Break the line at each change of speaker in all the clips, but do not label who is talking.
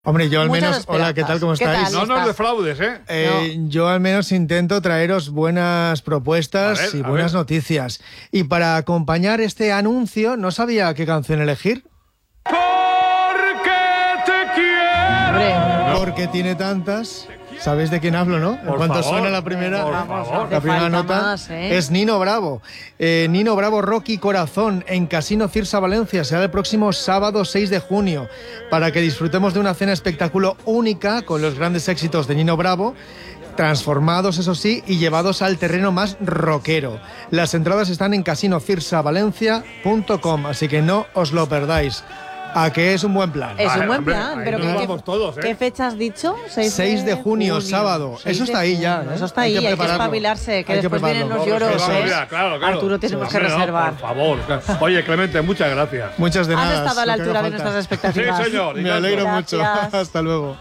Hombre, yo al menos... Hola, ¿qué tal? ¿Cómo estáis?
No nos defraudes, ¿eh?
No. Yo al menos intento traeros buenas propuestas y buenas noticias. Y para acompañar este anuncio, no sabía qué canción elegir.
Porque te quiero.
Porque tiene tantas... ¿Sabéis de quién hablo, no? En cuanto suena la primera nota,
más,
es Nino Bravo. Nino Bravo, Rocky Corazón, en Casino Cirsa Valencia. Será el próximo sábado 6 de junio, para que disfrutemos de una cena espectáculo única con los grandes éxitos de Nino Bravo, transformados, eso sí, y llevados al terreno más rockero. Las entradas están en casiocirsavalencia.com, así que no os lo perdáis. ¿A que es un buen plan?
Es un buen plan, pero ¿qué fecha has dicho?
6 de junio, sábado. Eso está ahí ya.
Eso está ahí, hay que espabilarse, que después vienen los lloros.
Claro.
Arturo, tenemos que reservar.
Por favor. Oye, Clemente, muchas gracias.
Muchas de nada.
Has estado a la altura de nuestras expectativas.
Sí, señor.
Me alegro mucho. Hasta luego.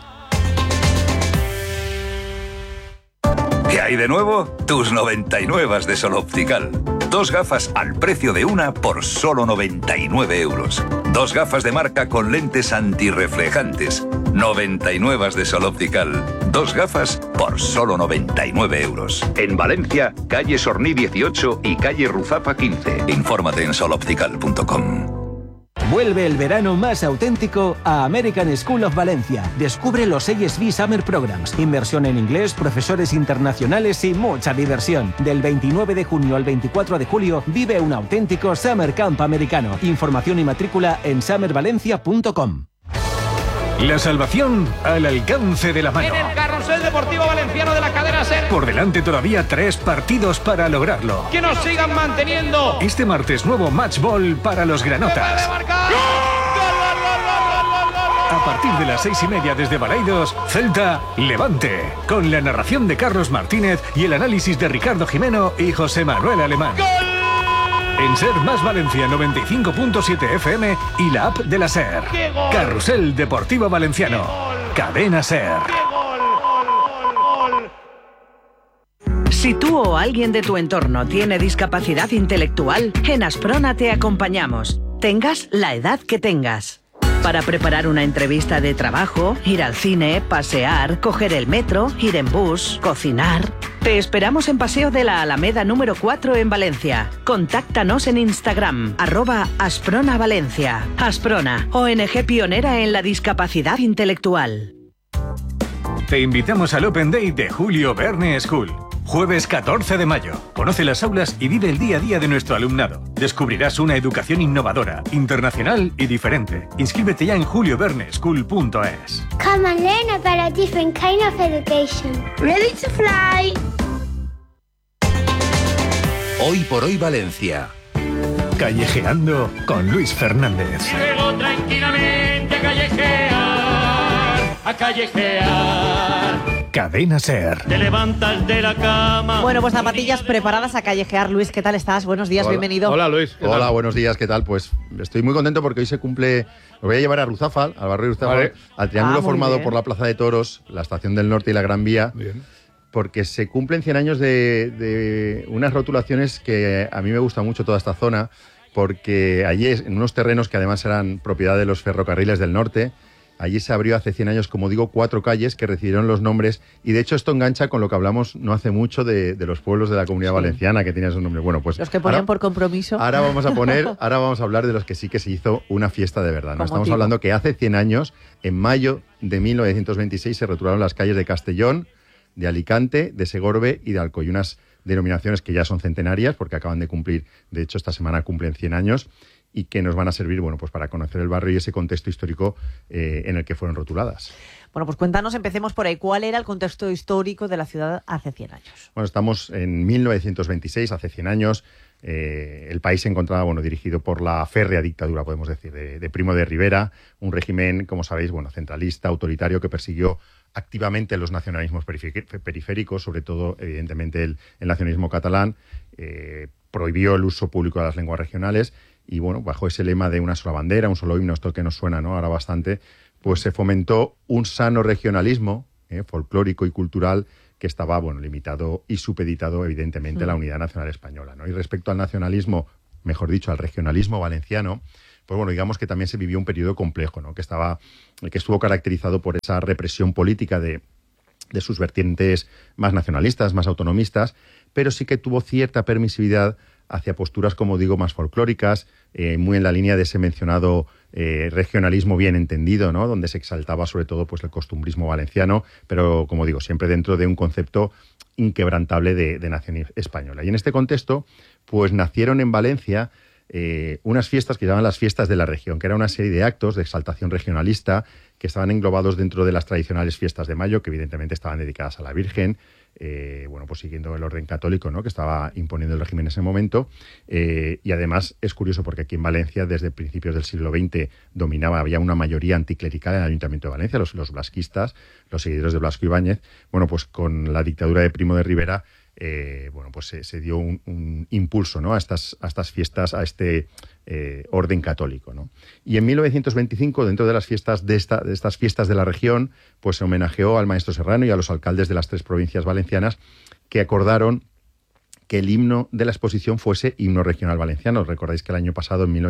¿Qué hay de nuevo? Tus 99 de Sol Optical. 2 gafas al precio de una por solo 99 euros. 2 gafas de marca con lentes antirreflejantes. 99 de Sol Optical. 2 gafas por solo 99 euros. En Valencia, calle Sorní 18 y calle Ruzapa 15. Infórmate en soloptical.com.
Vuelve el verano más auténtico a American School of Valencia. Descubre los ASB Summer Programs, inversión en inglés, profesores internacionales y mucha diversión. Del 29 de junio al 24 de julio vive un auténtico Summer Camp americano. Información y matrícula en summervalencia.com.
La salvación al alcance de la mano.
En el carrusel deportivo valenciano de la cadena SER.
Por delante todavía 3 partidos para lograrlo.
Que nos sigan manteniendo.
Este martes nuevo match ball para los granotas. A partir de las 6:30 desde Balaidos, Celta Levante. Con la narración de Carlos Martínez y el análisis de Ricardo Jimeno y José Manuel Alemán. En SER más Valencia 95.7 FM y la app de la SER. Carrusel Deportivo Valenciano. Cadena SER.
Si tú o alguien de tu entorno tiene discapacidad intelectual, en Asprona te acompañamos, tengas la edad que tengas. Para preparar una entrevista de trabajo, ir al cine, pasear, coger el metro, ir en bus, cocinar. Te esperamos en Paseo de la Alameda número 4 en Valencia. Contáctanos en Instagram, @AspronaValencia. Asprona, ONG pionera en la discapacidad intelectual.
Te invitamos al Open Day de Julio Verne School. Jueves 14 de mayo. Conoce las aulas y vive el día a día de nuestro alumnado. Descubrirás una educación innovadora, internacional y diferente. Inscríbete ya en julioverneschool.es.
Come and learn about a different kind of education. Ready to fly.
Hoy por hoy Valencia.
Callejeando con Luis Fernández.
Y luego tranquilamente a callejear.
Cadena SER.
Te levantas de la cama.
Bueno, pues zapatillas preparadas a callejear. Luis, ¿qué tal estás? Buenos días, bienvenido.
Hola, Luis.
Hola, buenos días, ¿qué tal? Pues estoy muy contento porque hoy se cumple... Lo voy a llevar a Ruzáfal, al barrio de Ruzáfal, al triángulo formado por la Plaza de Toros, la Estación del Norte y la Gran Vía, porque se cumplen 100 años de unas rotulaciones que a mí me gusta mucho toda esta zona, porque allí, en unos terrenos que además eran propiedad de los ferrocarriles del norte, allí se abrió hace 100 años, como digo, 4 calles que recibieron los nombres, y de hecho esto engancha con lo que hablamos no hace mucho de los pueblos de la Comunidad Valenciana que tienen esos nombres. Bueno, pues
los que ponían por compromiso.
Ahora vamos a hablar de los que sí que se hizo una fiesta de verdad, ¿no? Estamos hablando que hace 100 años, en mayo de 1926, se rotularon las calles de Castellón, de Alicante, de Segorbe y de Alcoy, unas denominaciones que ya son centenarias porque acaban de cumplir, de hecho esta semana cumplen 100 años, y que nos van a servir, bueno, pues para conocer el barrio y ese contexto histórico en el que fueron rotuladas.
Bueno, pues cuéntanos, empecemos por ahí. ¿Cuál era el contexto histórico de la ciudad hace 100 años?
Bueno, estamos en 1926, hace 100 años. El país se encontraba, bueno, dirigido por la férrea dictadura, podemos decir, de Primo de Rivera, un régimen, como sabéis, bueno, centralista, autoritario, que persiguió activamente los nacionalismos periféricos, sobre todo, evidentemente, el nacionalismo catalán, prohibió el uso público de las lenguas regionales. Y bueno, bajo ese lema de una sola bandera, un solo himno, esto que nos suena, ¿no?, ahora bastante, pues se fomentó un sano regionalismo folclórico y cultural que estaba, bueno, limitado y supeditado, evidentemente, a la unidad nacional española, ¿no? Y respecto al nacionalismo, mejor dicho, al regionalismo valenciano, pues bueno, digamos que también se vivió un periodo complejo, ¿no? Que estuvo caracterizado por esa represión política de sus vertientes más nacionalistas, más autonomistas, pero sí que tuvo cierta permisividad hacia posturas, como digo, más folclóricas, muy en la línea de ese mencionado regionalismo bien entendido, ¿no? Donde se exaltaba sobre todo pues, el costumbrismo valenciano, pero, como digo, siempre dentro de un concepto inquebrantable de nación española. Y en este contexto, pues nacieron en Valencia unas fiestas que llaman las fiestas de la región, que era una serie de actos de exaltación regionalista que estaban englobados dentro de las tradicionales fiestas de mayo, que evidentemente estaban dedicadas a la Virgen, bueno, pues siguiendo el orden católico, ¿no? Que estaba imponiendo el régimen en ese momento. Y además es curioso porque aquí en Valencia, desde principios del siglo XX, había una mayoría anticlerical en el Ayuntamiento de Valencia, los blasquistas, los seguidores de Blasco Ibáñez. Bueno, pues con la dictadura de Primo de Rivera, bueno, pues se dio un impulso, ¿no? a estas fiestas, a este orden católico, ¿no? Y en 1925, dentro de las fiestas de estas fiestas de la región, pues se homenajeó al maestro Serrano y a los alcaldes de las 3 provincias valencianas, que acordaron que el himno de la exposición fuese himno regional valenciano. Recordáis que el año pasado, en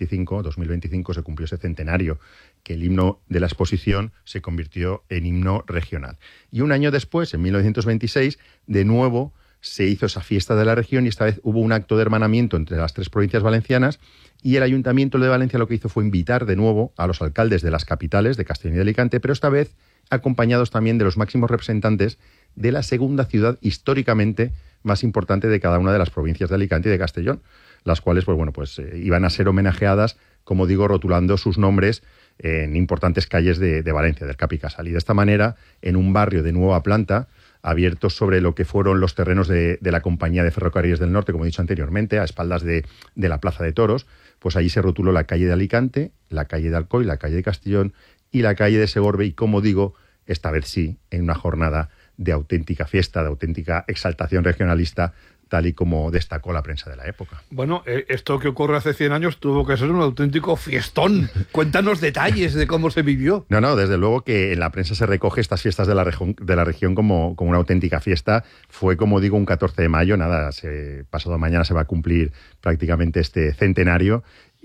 2025, se cumplió ese centenario, que el himno de la exposición se convirtió en himno regional. Y un año después, en 1926, de nuevo se hizo esa fiesta de la región y esta vez hubo un acto de hermanamiento entre las 3 provincias valencianas y el Ayuntamiento de Valencia lo que hizo fue invitar de nuevo a los alcaldes de las capitales, de Castellón y de Alicante, pero esta vez acompañados también de los máximos representantes de la segunda ciudad históricamente más importante de cada una de las provincias de Alicante y de Castellón, las cuales pues iban a ser homenajeadas, como digo, rotulando sus nombres en importantes calles de Valencia, del Cap i Casal. Y de esta manera, en un barrio de nueva planta, abiertos sobre lo que fueron los terrenos de la Compañía de Ferrocarriles del Norte, como he dicho anteriormente, a espaldas de la Plaza de Toros, pues allí se rotuló la calle de Alicante, la calle de Alcoy, la calle de Castellón y la calle de Segorbe, y como digo, esta vez sí, en una jornada de auténtica fiesta, de auténtica exaltación regionalista, tal y como destacó la prensa de la época.
Bueno, esto que ocurre hace 100 años tuvo que ser un auténtico fiestón. Cuéntanos detalles de cómo se vivió.
No, desde luego que en la prensa se recoge estas fiestas de la región como una auténtica fiesta. Fue, como digo, un 14 de mayo, pasado mañana se va a cumplir prácticamente este centenario.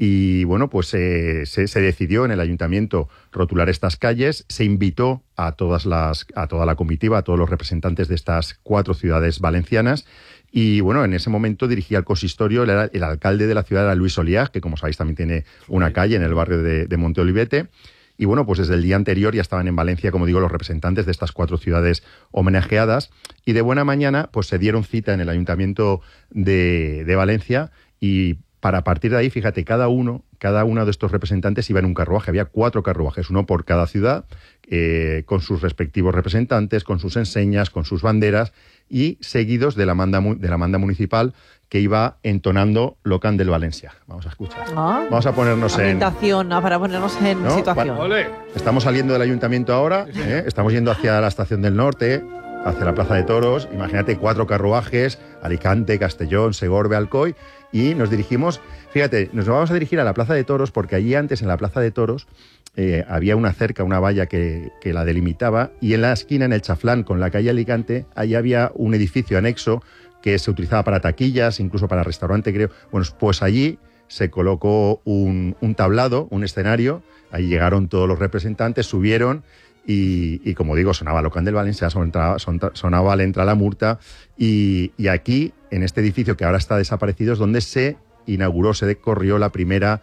Y bueno, pues se decidió en el ayuntamiento rotular estas calles, se invitó a toda la comitiva, a todos los representantes de estas 4 ciudades valencianas. Y bueno, en ese momento dirigía el consistorio, el alcalde de la ciudad era Luis Oliag, que como sabéis también tiene una calle en el barrio de Monte Olivete. Y bueno, pues desde el día anterior ya estaban en Valencia, como digo, los representantes de estas 4 ciudades homenajeadas. Y de buena mañana, pues se dieron cita en el ayuntamiento de Valencia y para partir de ahí, fíjate, cada uno de estos representantes iba en un carruaje. Había 4 carruajes, uno por cada ciudad, con sus respectivos representantes, con sus enseñas, con sus banderas, y seguidos de la manda municipal que iba entonando Locan del Valencia. Vamos a escuchar. Vamos a ponernos
para ponernos en situación.
Estamos saliendo del ayuntamiento ahora, estamos yendo hacia la Estación del Norte, hacia la Plaza de Toros. Imagínate 4 carruajes, Alicante, Castellón, Segorbe, Alcoy, y nos dirigimos, fíjate, nos vamos a dirigir a la Plaza de Toros porque allí antes, en la Plaza de Toros, había una cerca, una valla que la delimitaba, y en la esquina, en el chaflán con la calle Alicante, allí había un edificio anexo que se utilizaba para taquillas, incluso para restaurante, creo. Bueno, pues allí se colocó un tablado, un escenario, ahí llegaron todos los representantes, subieron, y como digo, sonaba Locan del Valencia, sonaba L'Entra la Murta, y aquí, en este edificio que ahora está desaparecido, es donde se inauguró, se descubrió la primera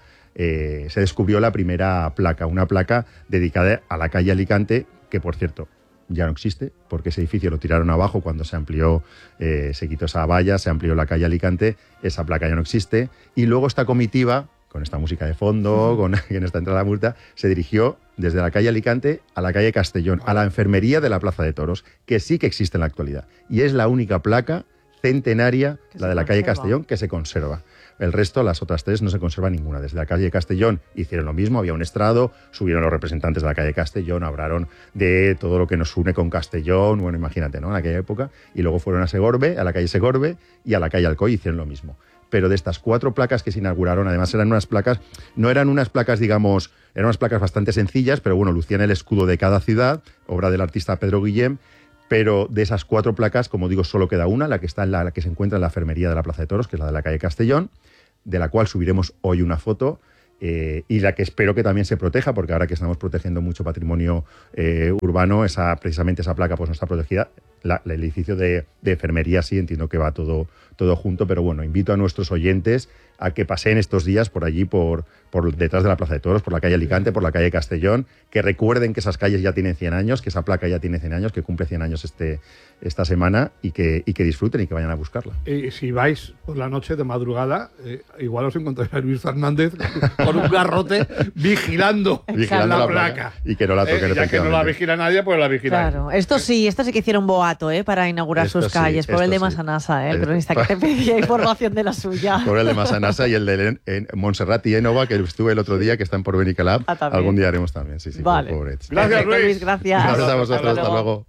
placa, una placa dedicada a la calle Alicante, que por cierto ya no existe, porque ese edificio lo tiraron abajo cuando se amplió, se quitó esa valla, se amplió la calle Alicante, esa placa ya no existe, y luego esta comitiva, con esta música de fondo, con esta Entra la Multa, se dirigió desde la calle Alicante a la calle Castellón, a la enfermería de la Plaza de Toros, que sí que existe en la actualidad, y es la única placa centenaria, la de la calle Castellón, que se conserva. El resto, las otras 3, no se conserva ninguna. Desde la calle Castellón hicieron lo mismo, había un estrado, subieron los representantes de la calle Castellón, hablaron de todo lo que nos une con Castellón, bueno, imagínate, ¿no?, en aquella época, y luego fueron a Segorbe, a la calle Segorbe, y a la calle Alcoy hicieron lo mismo. Pero de estas 4 placas que se inauguraron, además eran unas placas, no eran unas placas, digamos, eran unas placas bastante sencillas, pero bueno, lucían el escudo de cada ciudad, obra del artista Pedro Guillem. Pero de esas 4 placas, como digo, solo queda una, la que se encuentra en la enfermería de la Plaza de Toros, que es la de la calle Castellón, de la cual subiremos hoy una foto. y la que espero que también se proteja, porque ahora que estamos protegiendo mucho patrimonio urbano, precisamente esa placa pues no está protegida. El edificio de enfermería sí, entiendo que va todo junto, pero bueno, invito a nuestros oyentes a que pasen estos días por allí, por detrás de la Plaza de Toros, por la calle Alicante, por la calle Castellón, que recuerden que esas calles ya tienen 100 años, que esa placa ya tiene 100 años, que cumple 100 años esta semana y que disfruten y que vayan a buscarla.
Y si vais por la noche de madrugada, igual os encontráis a Luis Fernández con un garrote vigilando la placa.
Y que no la toquen,
ya que no la vigila nadie, pues la vigila.
Claro, esto sí que hicieron boato para inaugurar sus calles, por el de Massanassa, el cronista que te pedía información de la suya.
Por el de Massanassa y el de Montserrat y Énova, que estuve el otro día, que están por Benicalab. Algún día haremos también, sí.
Vale.
Gracias, Luis.
Gracias.
Gracias a vosotros, hasta luego.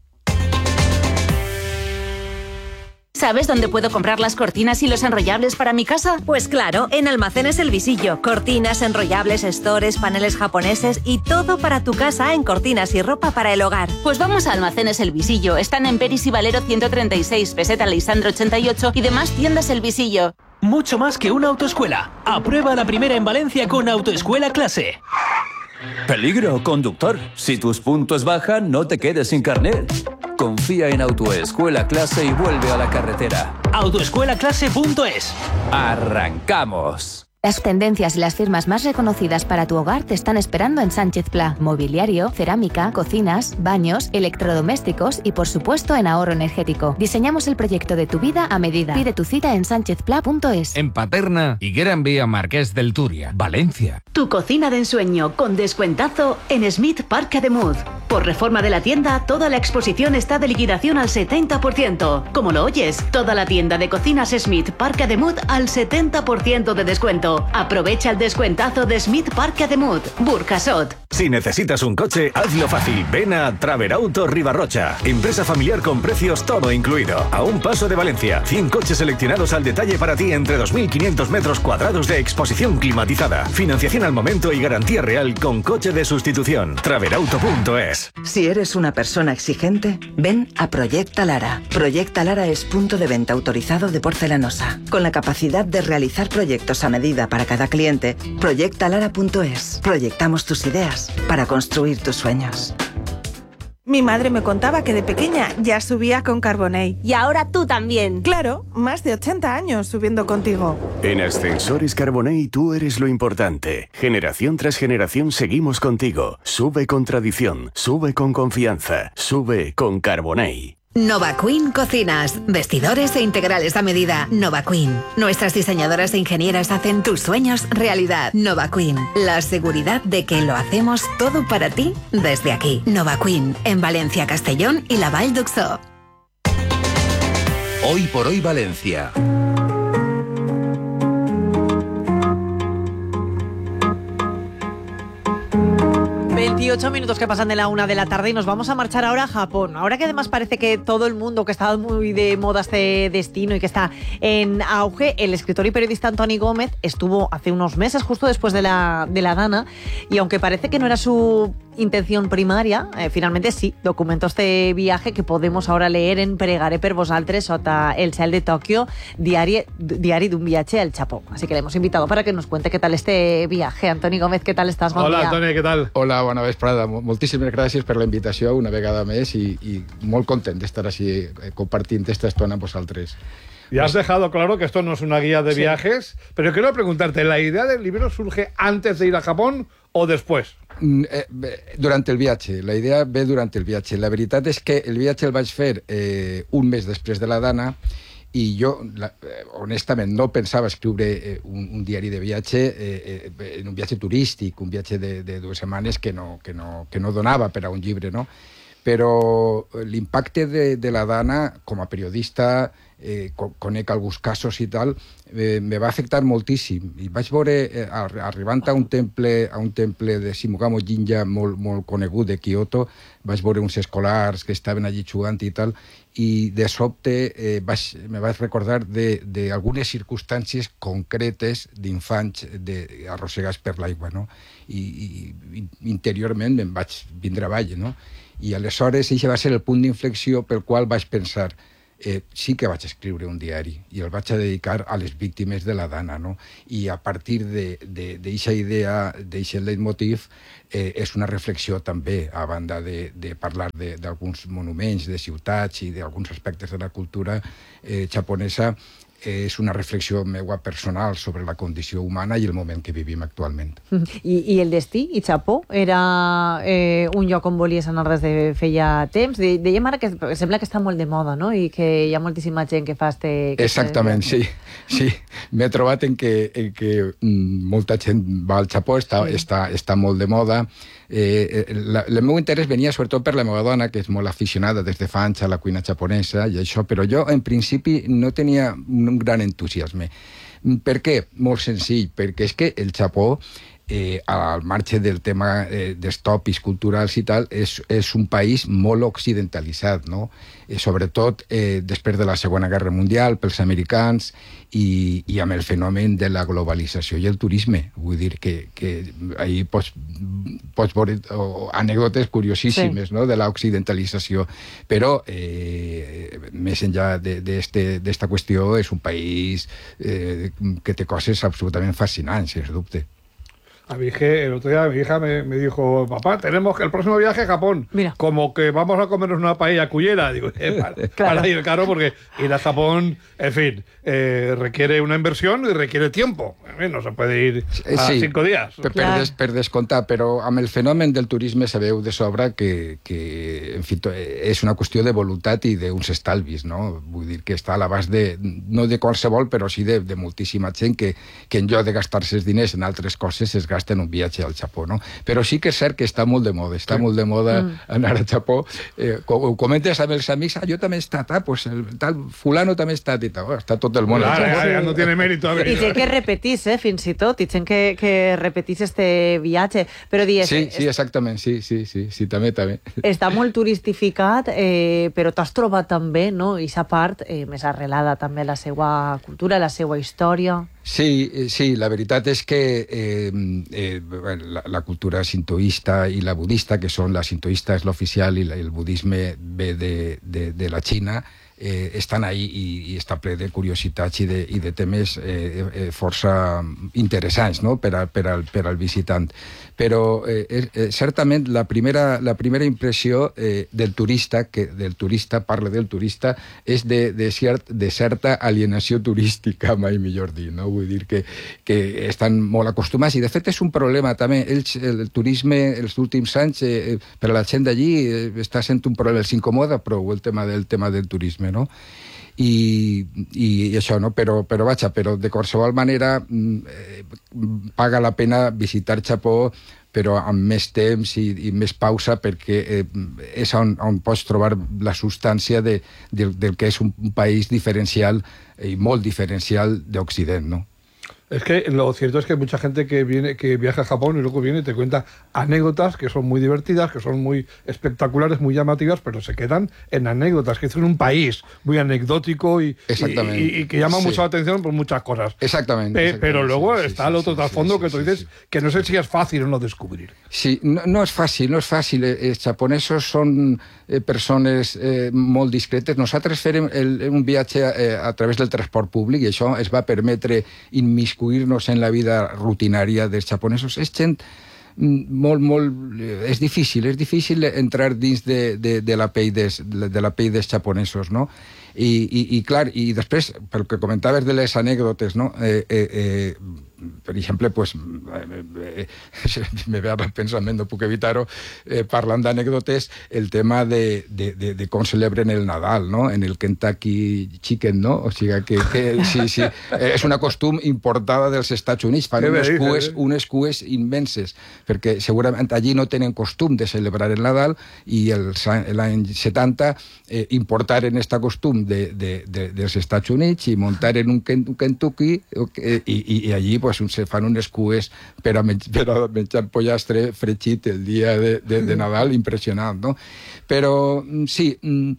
¿Sabes dónde puedo comprar las cortinas y los enrollables para mi casa? Pues claro, en Almacenes El Visillo. Cortinas, enrollables, stores, paneles japoneses y todo para tu casa en cortinas y ropa para el hogar. Pues vamos a Almacenes El Visillo. Están en Peris y Valero 136, Peseta Leisandro 88 y demás tiendas El Visillo.
Mucho más que una autoescuela. Aprueba la primera en Valencia con Autoescuela Clase.
Peligro, conductor. Si tus puntos bajan, no te quedes sin carnet. Confía en Autoescuela Clase y vuelve a la carretera.
Autoescuelaclase.es.
¡Arrancamos!
Las tendencias y las firmas más reconocidas para tu hogar te están esperando en Sánchez Pla. Mobiliario, cerámica, cocinas, baños, electrodomésticos y por supuesto en ahorro energético. Diseñamos el proyecto de tu vida a medida. Pide tu cita en sanchezpla.es.
En Paterna y Gran Vía Marqués del Turia, Valencia.
Tu cocina de ensueño con descuentazo en Smith Park Ademuz. Por reforma de la tienda, toda la exposición está de liquidación al 70%. Como lo oyes, toda la tienda de cocinas Smith Park Ademuz al 70% de descuento. Aprovecha el descuentazo de Smith Park Ademuz, Burjasot.
Si necesitas un coche, hazlo fácil. Ven a Traverauto Ribarrocha. Empresa familiar con precios todo incluido. A un paso de Valencia. 100 coches seleccionados al detalle para ti entre 2.500 metros cuadrados de exposición climatizada. Financiación al momento y garantía real con coche de sustitución. Traverauto.es.
Si eres una persona exigente, ven a Proyecta Lara. Proyecta Lara es punto de venta autorizado de porcelanosa. Con la capacidad de realizar proyectos a medida para cada cliente, proyectalara.es. Proyectamos tus ideas para construir tus sueños.
Mi madre me contaba que de pequeña ya subía con Carbonell.
Y ahora tú también.
Claro, más de 80 años subiendo contigo.
En Ascensores Carbonell tú eres lo importante. Generación tras generación seguimos contigo. Sube con tradición, sube con confianza, sube con Carbonell.
Nova Queen Cocinas. Vestidores e integrales a medida. Nova Queen. Nuestras diseñadoras e ingenieras hacen tus sueños realidad. Nova Queen. La seguridad de que lo hacemos todo para ti desde aquí. Nova Queen. En Valencia, Castellón y la Vall d'Uxó.
Hoy por hoy Valencia.
28 minutos que pasan de la 1 de la tarde y nos vamos a marchar ahora a Japón. Ahora que además parece que todo el mundo, que está muy de moda este destino y que está en auge, el escritor y periodista Antoni Gómez estuvo hace unos meses, justo después de la Dana, y aunque parece que no era su intención primaria, finalmente sí, documentó este viaje que podemos ahora leer en Pregare per vosaltres sota el cel de Tokio, diari d'un viatge al Japó. Así que le hemos invitado para que nos cuente qué tal este viaje. Antoni Gómez, ¿qué tal estás? Bon
Hola,
dia.
Antoni, què tal?
Hola, bona vesprada. Moltíssimes gràcies per la invitació una vegada més i molt content d'estar així compartint esta estona amb vosaltres.
Ya has dejado claro que esto no es una guía de
Sí.
viajes, pero quiero preguntarte, ¿la idea del libro surge antes de ir a Japón o después?
Durant el viatge. La idea ve durant el viatge. La veritat és que el viatge el vaig fer un mes després de la Dana i jo, honestament, no pensava escriure un diari de viatge en un viatge turístic, un viatge de 2 setmanes que no donava per a un llibre, no? Però l'impacte de la Dana, com a periodista, conec alguns casos i tal, me va afectar moltíssim. I vaig veure, arribant a un temple de Shimogamo Jinja molt conegut de Kyoto, vaig veure uns escolars que estaven allí jugant i tal, i de sobte me vaig recordar d'algunes circumstàncies concretes d'infants arrossegats per l'aigua, no? I interiorment me'n vaig vindre avall, no? I aleshores això va ser el punt d'inflexió pel qual vaig pensar sí que vaig escriure un diari i el vaig a dedicar a les víctimes de la Dana, no? I a partir d'eixa idea, d'eixe leitmotiv, és una reflexió també, a banda de parlar d'alguns monuments, de ciutats i d'alguns aspectes de la cultura japonesa, és una reflexió meua personal sobre la condició humana i el moment que vivim actualment.
I el destí, i Japó, era un lloc on volies anar des de feia temps? Dèiem ara que sembla que està molt de moda, no? I que hi ha moltíssima gent que fa
Exactament, sí. M'he trobat en que molta gent va al Japó, està molt de moda. El meu interès venia sobretot per la meva dona, que és molt aficionada des de fa anys a la cuina japonesa i això, però jo en principi no tenia un gran entusiasme. Per què? Molt senzill, perquè és que el Japó, al marge del tema dels tòpics culturals i tal, és un país molt occidentalitzat, no? Sobretot després de la Segona Guerra Mundial, pels americans, i amb el fenomen de la globalització i el turisme. Vull dir que ahir pots veure anècdotes curiosíssimes, no?, de l'occidentalització. Però, més enllà d'esta qüestió, és un país que té coses absolutament fascinants, sens dubte.
A mi el otro día mi hija me dijo, papá, tenemos el próximo viaje a Japón. Mira. Como que vamos a comernos una paella cuyera. Digo, para ir caro, porque ir a Japón, en fin, requiere una inversión y requiere tiempo. No se puede ir a 5 días.
Per descomptar, però amb el fenomen del turisme sabeu de sobre que en fi, és una qüestió de voluntat i d'uns estalvis, no? Vull dir que està a l'abast no de qualsevol, però sí de moltíssima gent que en lloc de gastar-se els diners en altres coses es gasten un viatge al Japó, no? Però sí que és cert que està molt de moda, molt de moda anar al Japó. Ho comentes amb els amics, jo també he estat, pues el tal fulano també ha estat, i tal, està tot el món al Japó.
Ja no tiene mérito.
I té que repetís, fins i tot, i gent que repetís este viatge. Però dies...
Sí, exactament, sí, també.
Està molt turistificat, però t'has trobat també, no?, aquesta part més arrelada també a la seva cultura, a la seva història.
Sí, la veritat és que la cultura sintoista i la budista, que són la sintoista és l'oficial i el budisme ve de la Xina, estan ahí i està ple de curiositats i de temes força interessants, no?, per al visitant. Però certament la primera impressió del turista, parla del turista, és de certa alienació turística, mai millor dir, no? Vull dir que estan molt acostumats, i de fet és un problema també. El turisme els últims anys, per a la gent d'allí, està sent un problema, els incomoda prou el tema del turisme, no? I això, no? Però de qualsevol manera paga la pena visitar Japó, però amb més temps i més pausa, perquè és on pots trobar la substància del que és un país diferencial i molt diferencial d'Occident, no?
Es que lo cierto es que hay mucha gente que viaja a Japón y luego viene y te cuenta anécdotas que son muy divertidas, que son muy espectaculares, muy llamativas, pero se quedan en anécdotas, que es un país muy anecdótico y que llama mucho la atención por muchas cosas.
Exactamente.
Pero luego está el otro trasfondo que tú dices, que no sé si es fácil o no descubrir.
Sí, no és fàcil. Els japonesos són persones molt discretes. Nosaltres fèrem un viatge a través del transport públic i això es va permetre immiscuir-nos en la vida rutinària dels japonesos. És gent molt... És difícil entrar dins de la pell dels japonesos, no? I clar, i després, pel que comentaves de les anècdotes, no? Per exemple, pues, me ve ara el pensament, no puc evitar-ho, parlant d'anècdotes, el tema de com celebren el Nadal, no?, en el Kentucky Chicken, no? O sigui que sí, és una costum importada dels Estats Units, fan unes cues immenses, perquè segurament allí no tenen costum de celebrar el Nadal, i l'any 70 importaren esta costum dels Estats Units i muntaren un Kentucky, i allí pues, se fan unes cues per a menjar pollastre fregit el dia de Nadal, impressionant, no? Però sí,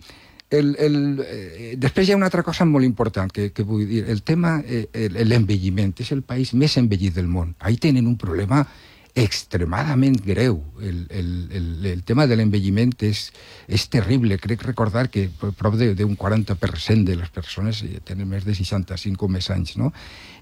després hi ha una altra cosa molt important que vull dir, el tema l'envelliment. És el país més envellit del món. Ahí tenen un problema extremadament greu. El tema de l'envelliment és terrible. Crec recordar que prop d'un 40% de les persones tenen més de 65 o més anys, no?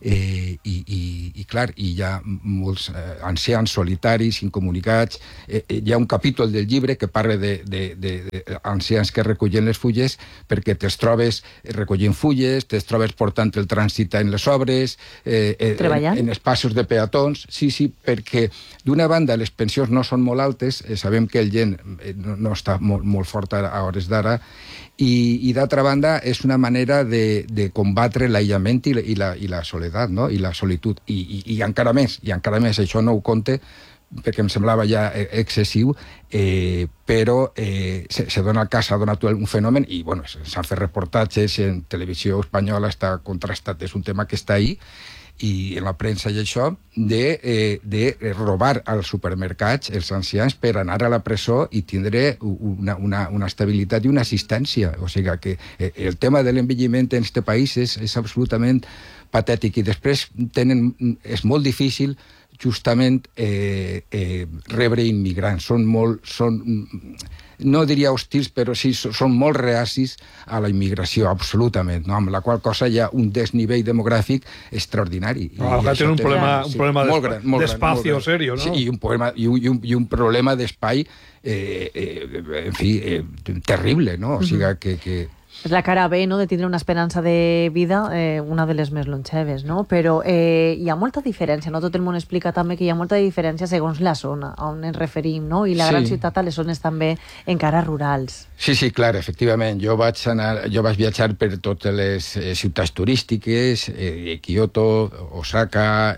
I clar, hi ha molts ancians solitaris, incomunicats. Hi ha un capítol del llibre que parla d'ancians que recullen les fulles, perquè te'ls trobes recollint fulles, te'ls trobes portant el trànsit en les obres, en espaços de peatons. Sí, perquè d'una banda les pensions no són molt altes, sabem que el gent no està molt fort a hores d'ara, i d'altra banda és una manera de combatre l'aïllament i la soledat, no? I la solitud, i encara més, això no ho compte perquè em semblava ja excessiu, però se dona el cas, s'ha donat un fenomen, i bueno, s'han fet reportatges en televisió espanyola, està contrastat, és un tema que està ahí, i en la premsa i això, de robar als supermercats els ancians per anar a la presó i tindre una estabilitat i una assistència. O sigui que el tema de l'envelliment en aquest país és absolutament patètic, i després és molt difícil justament rebre immigrants. Són no diria hostils, però sí, són molt reacis a la immigració, absolutament, no? Amb la qual cosa hi ha un desnivell demogràfic extraordinari.
Acá tiene un problema de espacio serio, ¿no?
Sí, y un problema d'espai, en fi, terrible, no? O sigui que
és la cara B, no?, de tindre una esperança de vida, una de les més longeves, no? Però hi ha molta diferència, no? Tot el món explica també que hi ha molta diferència segons la zona on ens referim, no? I la gran ciutat a les zones també encara rurals.
Sí, clar, efectivament. Jo vaig viatjar per totes les ciutats turístiques, Kyoto, Osaka,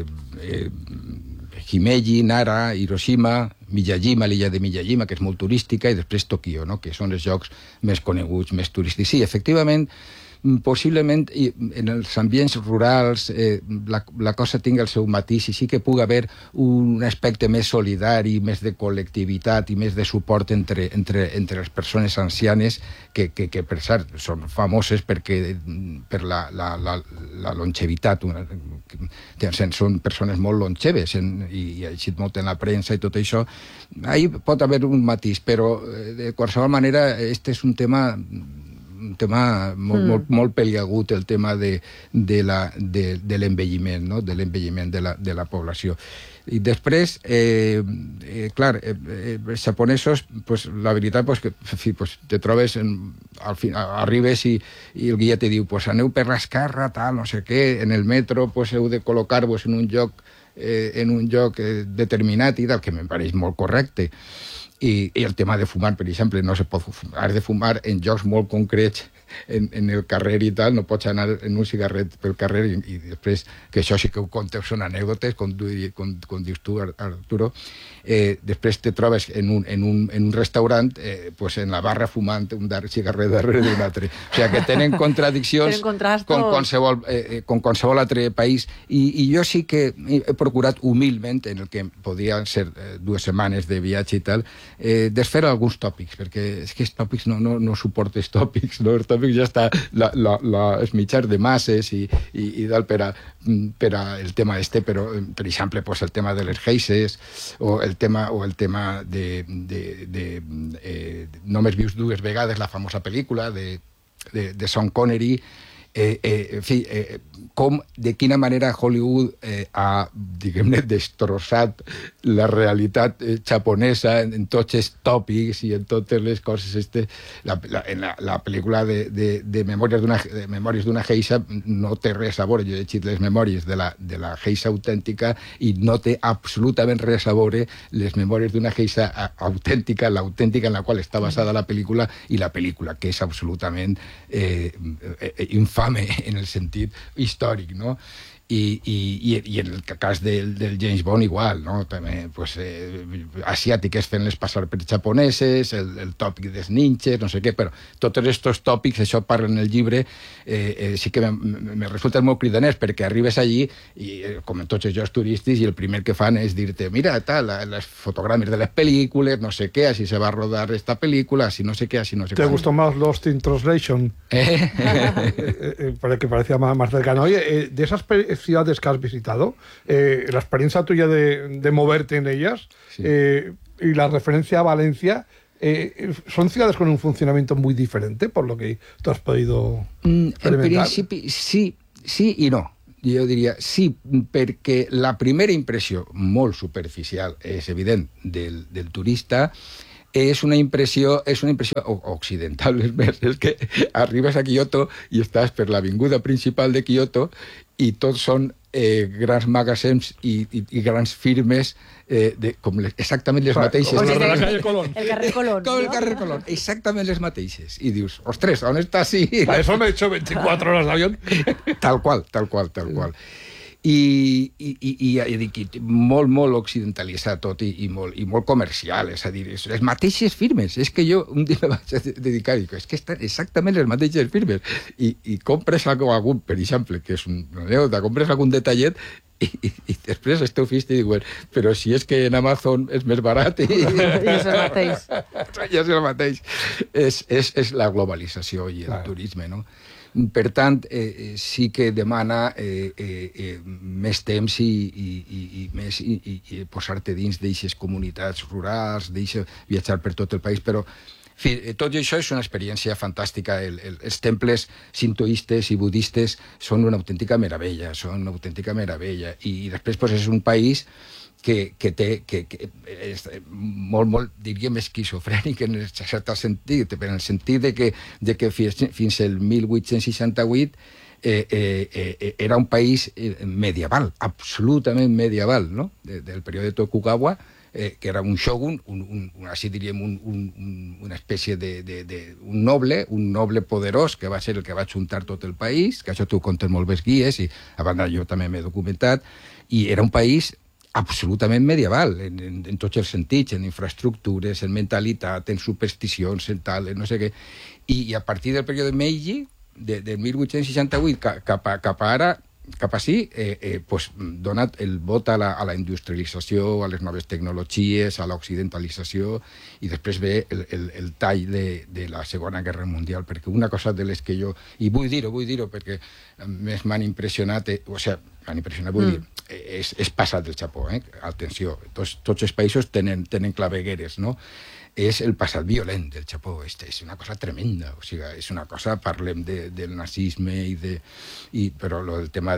Himeji, Nara, Hiroshima, Miyajima, l'illa de Miyajima, que és molt turística, i després Tòquio, no?, que són els llocs més coneguts, més turístics. Sí, efectivament, possiblement en els ambients rurals la cosa tingui el seu matís, i sí que pugui haver un aspecte més solidari, més de col·lectivitat i més de suport entre les persones ancianes que per cert són famoses per la longevitat. Són persones molt longeves i ha eixit molt en la premsa i tot això. Ahí pot haver un matís, però de qualsevol manera este és un tema molt peliagut, el tema de l'envelliment, no? De l'envelliment de la població. I després, clar, els japonesos, pues, la veritat, pues, que pues, te trobes, al final, arribes i el guia te diu, pues, aneu per l'esquerra, tal, no sé què, en el metro, pues, heu de col·locar-vos en un lloc determinat i tal, que em pareix molt correcte. I el tema de fumar, per exemple, no se pot fumar. Has de fumar en llocs molt concrets, en el carrer i tal, no pots anar en un cigarret pel carrer, i després, que això sí que ho conteu, són anècdotes, com dius tu, Arturo, després te trobes en un restaurant, pues en la barra fumant un cigarret darrere d'un altre. O sigui que tenen contradiccions com qualsevol altre país, i jo sí que he procurat humilment, en el que podien ser 2 setmanes de viatge i tal, desfer alguns tòpics, perquè és que els tòpics no suporto els tòpics, no? Els tòpics ja està els mitjans de masses i tal per a el tema però per exemple pues, el tema de les geises o el tema de Només vius 2 vegades, la famosa pel·lícula de Sean Connery. En fi, de quina manera Hollywood ha, diguem-ne, destrossat la realitat japonesa en tots els tòpics i en totes les coses. En la pel·lícula de Memòries d'una geisha no té res a veure. Jo he llegit les memòries de la geisha autèntica i no té absolutament res a veure les memòries d'una geisha autèntica, l'autèntica en la qual està basada la pel·lícula, i la pel·lícula, que és absolutament infame en el sentit històric, no? I en el cas del James Bond igual, no? També, pues, asiàtiques fent-les passar per japoneses, el tòpic dels ninjas, no sé què, però tots aquests tòpics, això parla en el llibre, sí que me resulten molt cridaners, perquè arribes allí, i com en tots els llocs turístics, i el primer que fan és dir-te, mira, tal, les fotogrames de les pel·lícules, no sé què, així se va rodar esta pel·lícula, així no sé què, així no sé què.
¿Te gustó más Lost in Translation? Que parecía más cercano. Oye, de esas ciudades que has visitado, la experiencia tuya de moverte en ellas, y la referencia a Valencia, son ciudades con un funcionamiento muy diferente, por lo que tú has podido experimentar.
En principi, sí i no. Jo diria sí, perquè la primera impressió, molt superficial, és evident, del turista, és una impressió occidental, és que arribes a Kyoto i estàs per l'avinguda principal de Kyoto i tots són grans magasins i grans firmes exactament les mateixes.
Com el carrer Colón.
El carrer Colón.
Com el carrer Colón, exactament les mateixes. I dius, ostres, on està així?
Para eso me he hecho 24 horas de avión.
Tal qual. I dic, molt occidentalitzat tot i molt comercial, és a dir, les mateixes firmes. És que jo un dia me vaig dedicar i dic, és que estan exactament les mateixes firmes. I compres algun, per exemple, que és una anècdota, compres algun detallet i després esteu fist i diuen, però si és que en Amazon és més barat i
és el mateix.
Ja és el mateix. És la globalització i el turisme, no? Per tant, sí que demana més temps i posar-te dins d'eixes comunitats rurals, viatjar per tot el país, però en fi, tot això és una experiència fantàstica. Els temples sintoistes i budistes són una autèntica meravella, i després és un país que és molt, diríem, esquizofrènic en cert sentit, en el sentit de que fins al 1868 era un país medieval, absolutament medieval, no? Del període Tokugawa, que era un shogun, així diríem, una espècie un noble poderós, que va ser el que va juntar tot el país, que això t'ho conten molt bé guies, i a banda jo també m'he documentat, i era un país absolutament medieval, en tots els sentits, en infraestructures, en mentalitat, en supersticions, en tal, no sé què. I a partir del període Meiji, de 1868 cap a ara, cap així, dona el vot a la industrialització, a les noves tecnologies, a l'occidentalització, i després ve el tall de la Segona Guerra Mundial, perquè una cosa de les que jo... I vull dir-ho, perquè més m'han impressionat, vull dir, és passat del Japó, atenció, tots els països tenen clavegueres, no? És el passat violent del Japó, és una cosa tremenda, o sigui, és una cosa, parlem del nazisme però el tema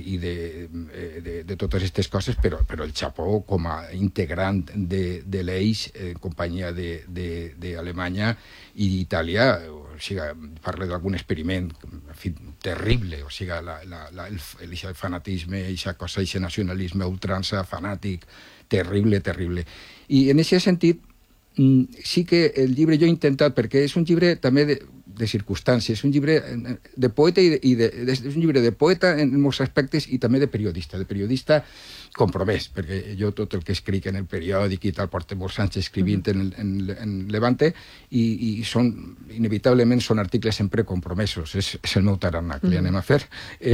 de totes aquestes coses, però el Japó com a integrant de l'eix en companyia d'Alemanya i d'Itàlia, o sigui, parla d'algun experiment, en fi, terrible, o sigui, el fanatisme, aquesta cosa, aquest nacionalisme ultrança, fanàtic, terrible. I en aquest sentit, sí que el llibre jo he intentat, perquè és un llibre també de circumstàncies, és un llibre de poeta és un llibre de poeta en molts aspectes i també de periodista compromès, perquè jo tot el que escric en el periòdic i tal, porto molts anys escrivint en Levante i inevitablement són articles sempre compromesos, és el meu tarannà que li anem a fer.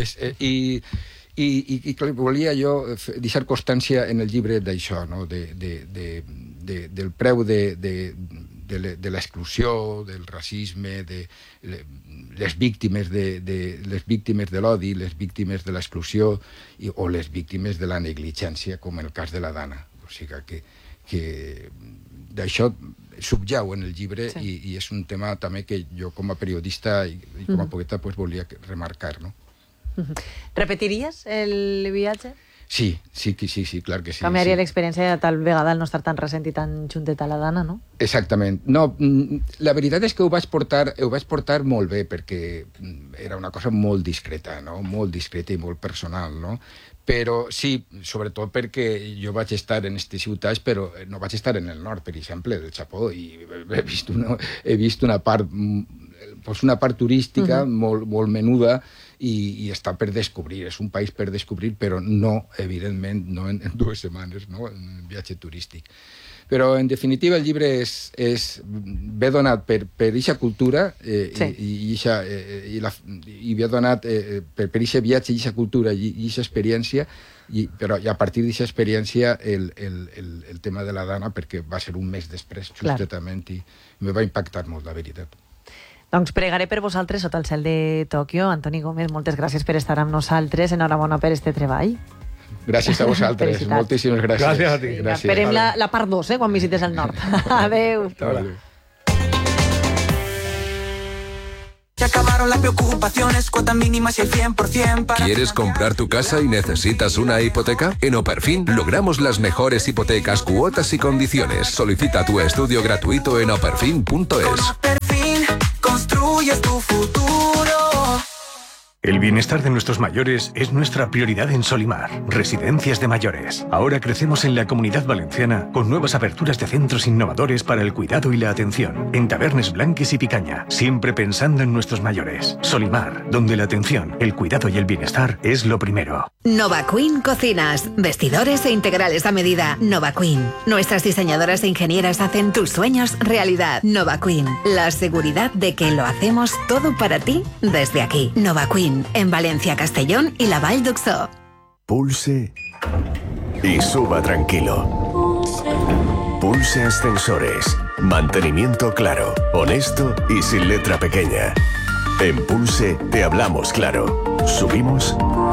I volia jo deixar constància en el llibre d'això, no? Del preu de l'exclusió, del racisme, de les víctimes de l'odi, les víctimes de l'exclusió o les víctimes de la negligència, com en el cas de la Dana. O sigui que d'això subjau en el llibre i és un tema també que jo com a periodista i com a poeta volia remarcar, no?
¿Repetirías el viatge?
Sí, clar que sí.
Canviaria l'experiència tal vegada el no estar tan resent i tan juntet a la Dana, no?
Exactament. No, la veritat és que ho vaig portar molt bé, perquè era una cosa molt discreta, no? Molt discreta i molt personal, no? Però sí, sobretot perquè jo vaig estar en aquestes ciutats, però no vaig estar en el nord, per exemple, del Japó, i he vist una part turística molt menuda i està per descobrir. És un país per descobrir, però no, evidentment, no en 2 setmanes, no? En un viatge turístic. Però, en definitiva, el llibre ve donat per aquesta cultura i ve donat per aquest viatge, aquesta cultura i aquesta experiència, però a partir d'aquesta experiència el tema de la Dana, perquè va ser un mes després, justament, i me va impactar molt, la veritat.
Doncs pregaré per vosaltres sota el cel de Tòquio. Antoni Gómez, moltes gràcies per estar amb nosaltres. Enhorabona per este treball.
Gràcies a vosaltres, moltíssimes gràcies.
Gràcies a ti.
Gràcies.
Esperem la part 2, quan visites el nord. Adéu.
Se acabaron las preocupaciones, cuotas mínimas y el 100% para...
¿Quieres comprar tu casa y necesitas una hipoteca? En Operfin logramos las mejores hipotecas, cuotas y condiciones. Solicita tu estudio gratuito en operfin.es.
Operfin, construyes tu futuro.
El bienestar de nuestros mayores es nuestra prioridad en Solimar, Residencias de Mayores. Ahora crecemos en la Comunidad Valenciana con nuevas aperturas de centros innovadores para el cuidado y la atención, en Tabernes Blanques y Picaña, siempre pensando en nuestros mayores. Solimar, donde la atención, el cuidado y el bienestar es lo primero.
Nova Queen Cocinas, vestidores e integrales a medida. Nova Queen. Nuestras diseñadoras e ingenieras hacen tus sueños realidad. Nova Queen. La seguridad de que lo hacemos todo para ti desde aquí. Nova Queen. En Valencia, Castellón y la Vall d'Uxó.
Pulse y suba tranquilo. Pulse Ascensores. Mantenimiento claro, honesto y sin letra pequeña. En Pulse te hablamos claro. ¿Subimos?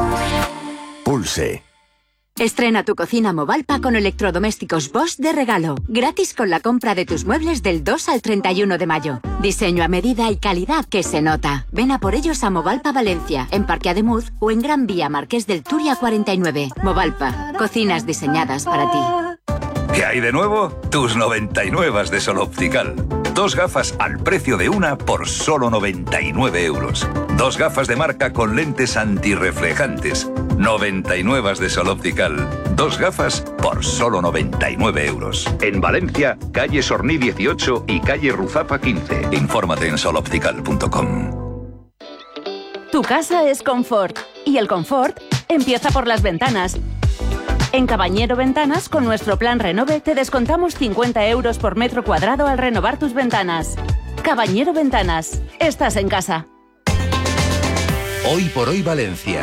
Pulse.
Estrena tu cocina Movalpa con electrodomésticos Bosch de regalo. Gratis con la compra de tus muebles del 2 al 31 de mayo. Diseño a medida y calidad que se nota. Ven a por ellos a Movalpa Valencia, en Parque Ademuz o en Gran Vía Marqués del Turia 49. Movalpa, cocinas diseñadas para ti.
¿Qué hay de nuevo? Tus 99 de Sol Optical. 2 gafas al precio de una por solo 99 euros. 2 gafas de marca con lentes antirreflejantes. 99 de Sol Optical. 2 gafas por solo 99 euros. En Valencia, calle Sorní 18 y calle Ruzapa 15. Infórmate en soloptical.com.
Tu casa es confort y el confort empieza por las ventanas. En Cabañero Ventanas, con nuestro plan Renove, te descontamos 50 euros por metro cuadrado al renovar tus ventanas. Cabañero Ventanas, estás en casa.
Hoy por hoy Valencia.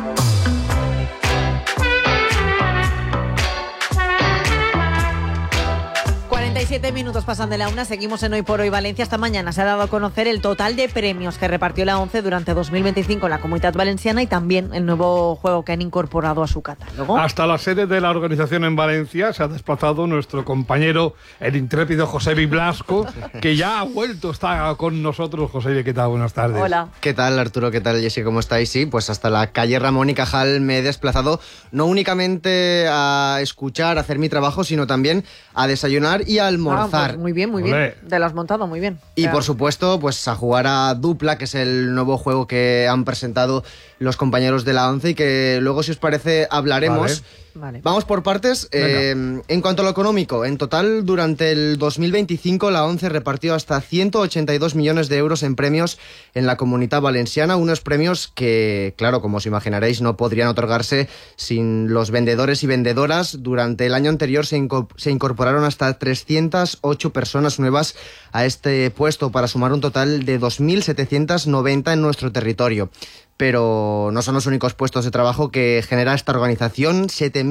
47 minutos pasan de la 1, seguimos en Hoy por Hoy Valencia. Esta mañana se ha dado a conocer el total de premios que repartió la ONCE durante 2025 en la Comunidad Valenciana y también el nuevo juego que han incorporado a su catálogo.
Hasta la sede de la organización en Valencia se ha desplazado nuestro compañero, el intrépido Josebi Blasco, que ya ha vuelto, está con nosotros. Josebi, ¿qué tal? Buenas tardes.
Hola.
¿Qué tal, Arturo? ¿Qué tal, Jessy? ¿Cómo estáis? Sí, pues hasta la calle Ramón y Cajal me he desplazado, no únicamente a escuchar, a hacer mi trabajo, sino también a desayunar y a almorzar.
Pues muy bien, muy bien. Te lo has montado muy bien.
Y por supuesto, pues a jugar a Dupla, que es el nuevo juego que han presentado los compañeros de la ONCE y que luego, si os parece, hablaremos.
Vale.
Vamos por partes. En cuanto a lo económico, en total, durante el 2025, la ONCE repartió hasta 182 millones de euros en premios en la Comunidad Valenciana, unos premios que, claro, como os imaginaréis, no podrían otorgarse sin los vendedores y vendedoras. Durante el año anterior se incorporaron hasta 308 personas nuevas a este puesto para sumar un total de 2.790 en nuestro territorio. Pero no son los únicos puestos de trabajo que genera esta organización.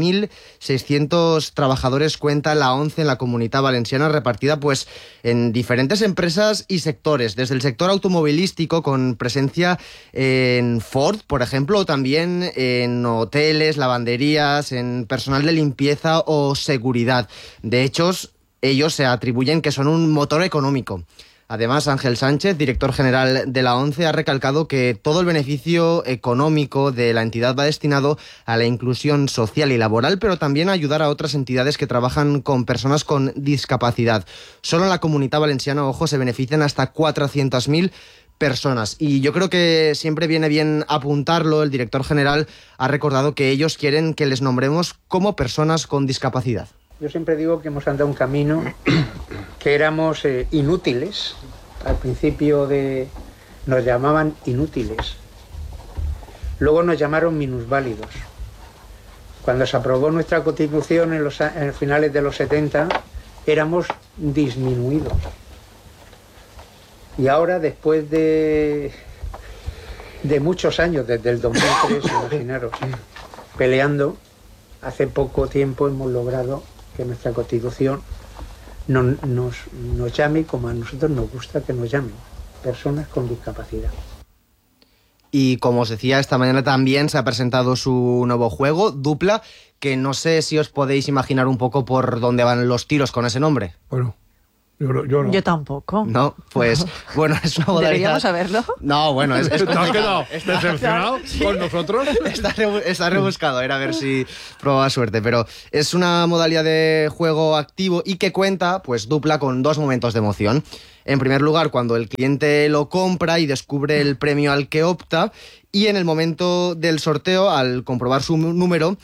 7.600 trabajadores cuenta la ONCE en la Comunidad Valenciana, repartida pues en diferentes empresas y sectores, desde el sector automovilístico con presencia en Ford, por ejemplo, o también en hoteles, lavanderías, en personal de limpieza o seguridad. De hecho, ellos se atribuyen que son un motor económico. Además, Ángel Sánchez, director general de la ONCE, ha recalcado que todo el beneficio económico de la entidad va destinado a la inclusión social y laboral, pero también a ayudar a otras entidades que trabajan con personas con discapacidad. Solo en la Comunidad Valenciana, ojo, se benefician hasta 400.000 personas. Y yo creo que siempre viene bien apuntarlo. El director general ha recordado que ellos quieren que les nombremos como personas con discapacidad.
Yo siempre digo que hemos andado un camino que éramos inútiles. Al principio nos llamaban inútiles. Luego nos llamaron minusválidos. Cuando se aprobó nuestra Constitución en finales de los 70, éramos disminuidos. Y ahora, después de muchos años, desde el 2003, imaginaros, peleando, hace poco tiempo hemos logrado que nuestra Constitución nos llame como a nosotros nos gusta que nos llamen, personas con discapacidad.
Y como os decía, esta mañana también se ha presentado su nuevo juego, Dupla, que no sé si os podéis imaginar un poco por dónde van los tiros con ese nombre.
Bueno, yo no.
Yo tampoco.
No, pues bueno, es una modalidad...
¿Deberíamos saberlo?
No, bueno, es
¿Te has
complicado.
quedado decepcionado con nosotros?
Está rebuscado, era a ver si probaba suerte, pero es una modalidad de juego activo y que cuenta, pues Dupla, con 2 momentos de emoción. En primer lugar, cuando el cliente lo compra y descubre el premio al que opta, y en el momento del sorteo, al comprobar su número,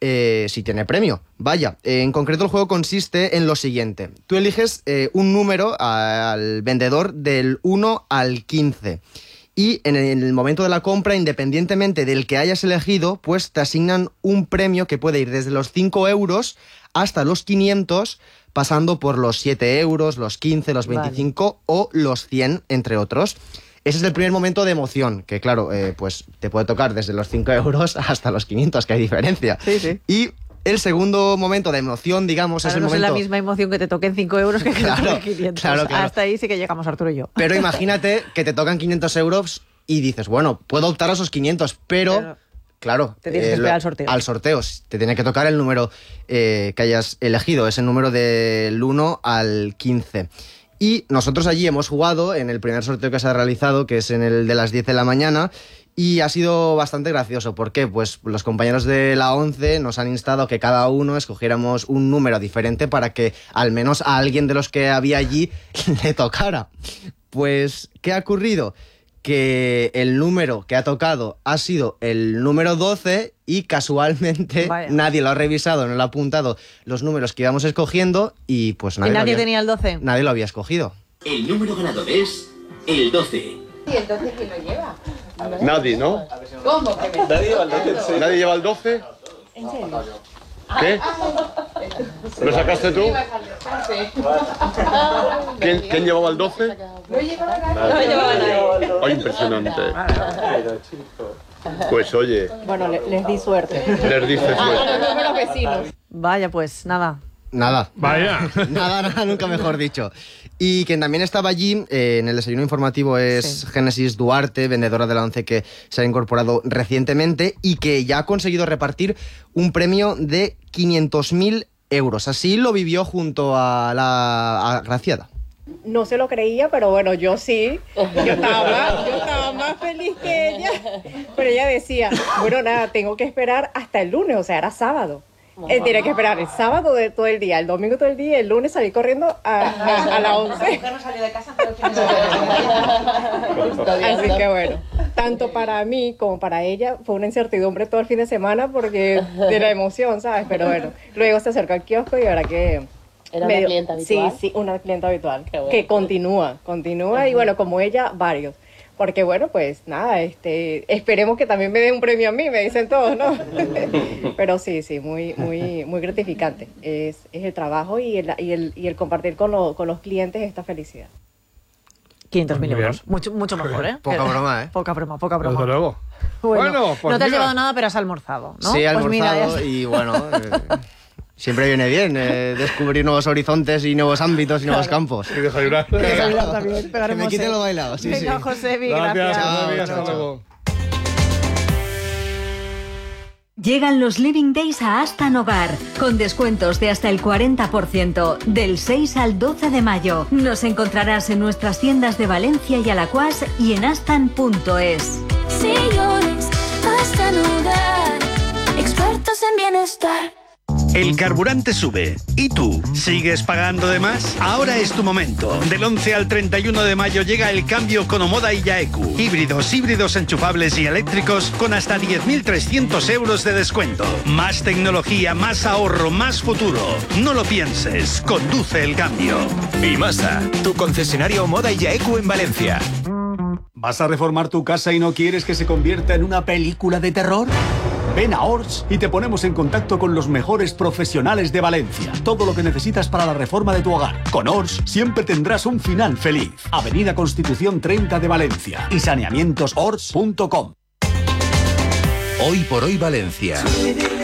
si tiene premio. Vaya, en concreto el juego consiste en lo siguiente. Tú eliges un número al vendedor del 1 al 15. Y en el momento de la compra, independientemente del que hayas elegido, pues te asignan un premio que puede ir desde los 5 euros hasta los 500, pasando por los 7 euros, los 15, los 25 o los 100, entre otros. Ese es el primer momento de emoción, que claro, pues te puede tocar desde los 5 euros hasta los 500, que hay diferencia.
Sí, sí.
Y el segundo momento de emoción, digamos,
Claro,
es el
no
momento...
es la misma emoción que te toquen 5 euros que te toquen 500.
Claro.
Hasta ahí sí que llegamos Arturo y yo.
Pero imagínate que te tocan 500 euros y dices, bueno, puedo optar a esos 500, pero claro...
Te tienes que esperar al sorteo.
Al sorteo. Te tiene que tocar el número que hayas elegido, ese número del 1 al 15. Y nosotros allí hemos jugado en el primer sorteo que se ha realizado, que es en el de las 10 de la mañana, y ha sido bastante gracioso. ¿Por qué? Pues los compañeros de la 11 nos han instado a que cada uno escogiéramos un número diferente para que al menos a alguien de los que había allí le tocara. Pues, ¿qué ha ocurrido? Que el número que ha tocado ha sido el número 12 y casualmente nadie lo ha revisado, no lo ha apuntado los números que íbamos escogiendo y pues nadie,
¿Y nadie tenía el 12?
Nadie lo había escogido.
El número ganador es el 12.
¿Y el 12 quién lo lleva?
Nadie, ¿no?
¿Cómo que me...
Nadie lleva el 12. ¿Nadie lleva el 12?
¿En serio?
¿Qué? ¿Lo sacaste tú? ¿Quién llevaba el 12?
No llevaba
No llevaba nadie. Oh, impresionante. Pues oye,
Bueno, les di suerte.
les dices
A los vecinos.
Vaya, pues nada.
Nada.
Vaya.
Nada, nunca mejor dicho. Y quien también estaba allí en el desayuno informativo es Génesis Duarte, vendedora de la 11 que se ha incorporado recientemente y que ya ha conseguido repartir un premio de 500.000 euros. Así lo vivió junto a la agraciada.
No se lo creía, pero bueno, yo sí. Yo estaba más feliz que ella. Pero ella decía, bueno, nada, tengo que esperar hasta el lunes, o sea, era sábado. Tiene que esperar el sábado de todo el día, el domingo todo el día, el lunes salí corriendo a la 11. La mujer no salió de casa hasta el fin de semana. Así que bueno, tanto para mí como para ella fue una incertidumbre todo el fin de semana porque de la emoción, ¿sabes? Pero bueno, luego se acercó al kiosco y ahora que...
¿Era una clienta habitual?
Sí, una clienta habitual, que continúa y bueno, como ella, varios. Porque bueno, pues nada, esperemos que también me den un premio a mí, me dicen todos, ¿no? Pero sí, muy gratificante. Es el trabajo y el compartir con los clientes esta felicidad.
500.000 euros. Mucho mejor, ¿eh?
Poca broma, ¿eh?
Poca broma.
Desde luego.
Bueno,
pues
no te has
mira.
llevado nada, pero has almorzado, ¿no?
Sí, he
Pues mira,
almorzado y bueno... siempre viene bien descubrir nuevos horizontes y nuevos ámbitos y nuevos campos.
Y desayunar.
Desayunar también.
Que me quiten lo bailado, sí,
Venga,
sí.
Josebi,
Gracias,
gracias.
Josebi, hasta luego.
Llegan los Living Days a Astan Hogar, con descuentos de hasta el 40%, del 6 al 12 de mayo. Nos encontrarás en nuestras tiendas de Valencia y Alacuás y en astan.es.
Sillones, Astan Hogar, expertos en bienestar.
El carburante sube. ¿Y tú? ¿Sigues pagando de más? Ahora es tu momento. Del 11 al 31 de mayo llega el cambio con Omoda y Yaeku. Híbridos enchufables y eléctricos con hasta 10.300 euros de descuento. Más tecnología, más ahorro, más futuro. No lo pienses. Conduce el cambio.
Imasa, tu concesionario Omoda y Yaeku en Valencia.
¿Vas a reformar tu casa y no quieres que se convierta en una película de terror? Ven a Ors y te ponemos en contacto con los mejores profesionales de Valencia. Todo lo que necesitas para la reforma de tu hogar. Con Ors siempre tendrás un final feliz. Avenida Constitución 30 de Valencia y saneamientosors.com.
Hoy por hoy Valencia.